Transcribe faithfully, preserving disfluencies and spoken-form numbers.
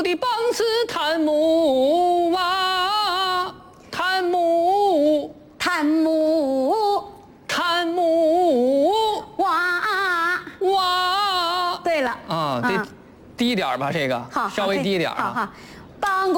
的棒是檀木哇，檀木， 檀木檀木哇哇。 对了啊，得低一点吧，这个好， 稍微低一点好好啊。